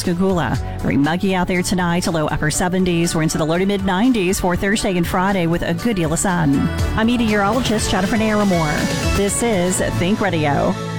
Pascagoula. Very muggy out there tonight, low upper 70s. We're into the low to mid 90s for Thursday and Friday with a good deal of sun. I'm meteorologist Jennifer Naramore. This is Think Radio.